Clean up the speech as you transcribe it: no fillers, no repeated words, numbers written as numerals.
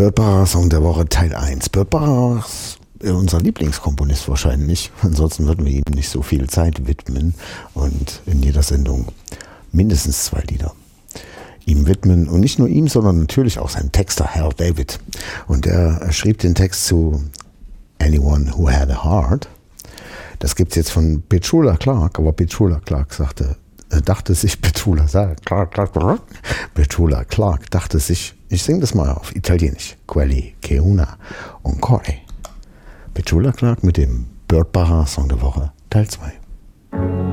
Burt Bacharach Song der Woche Teil 1. Burt Bacharach ist unser Lieblingskomponist wahrscheinlich. Ansonsten würden wir ihm nicht so viel Zeit widmen und in jeder Sendung mindestens 2 Lieder ihm widmen. Und nicht nur ihm, sondern natürlich auch seinem Texter Hal David. Und er schrieb den Text zu Anyone Who Had a Heart. Das gibt es jetzt von Petula Clark, aber Petula Clark dachte sich, Petula Clark dachte sich, ich singe das mal auf Italienisch. Quelli che una un core. Petula Clark mit dem Burt Bacharach Song der Woche, Teil 2.